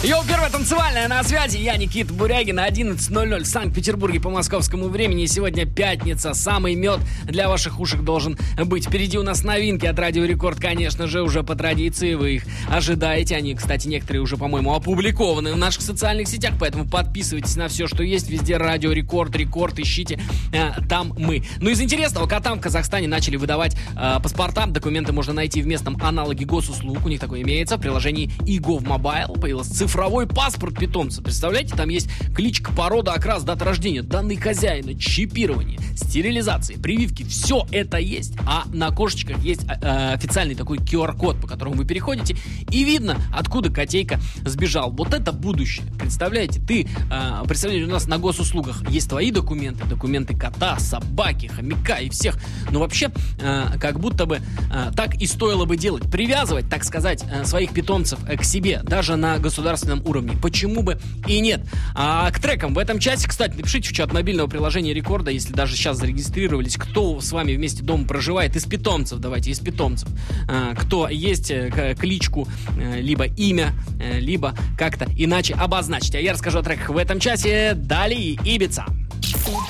Йоу, первая танцевальная на связи. Я Никита Бурягин, 11:00 в Санкт-Петербурге по московскому времени. Сегодня пятница, самый мед для ваших ушек должен быть. Впереди у нас новинки от Радио Рекорд, конечно же, уже по традиции вы их ожидаете. Они, кстати, некоторые уже, по-моему, опубликованы в наших социальных сетях, поэтому подписывайтесь на все, что есть. Везде Радио Рекорд, ищите, там мы. Ну, из интересного, котам в Казахстане начали выдавать паспорта. Документы можно найти в местном аналоге госуслуг. У них такое имеется. В приложении eGov.Mobile появилась цифровой паспорт питомца. Представляете, там есть кличка, порода, окрас, дата рождения, данные хозяина, чипирование, стерилизация, прививки. Все это есть. А на кошечках есть официальный такой QR-код, по которому вы переходите, и видно, откуда котейка сбежал. Вот это будущее. Представляете, представляете, у нас на госуслугах есть твои документы, документы кота, собаки, хомяка и всех. Но вообще, как будто бы так и стоило бы делать. Привязывать, так сказать, своих питомцев к себе, даже на государственном уровне. Почему бы и нет? А к трекам в этом часе, кстати, напишите в чат мобильного приложения Рекорда, если даже сейчас зарегистрировались, кто с вами вместе дома проживает из питомцев, давайте, из питомцев. Кто есть, кличку, либо имя, либо как-то иначе обозначить. А я расскажу о треках в этом часе. Далее Ибица.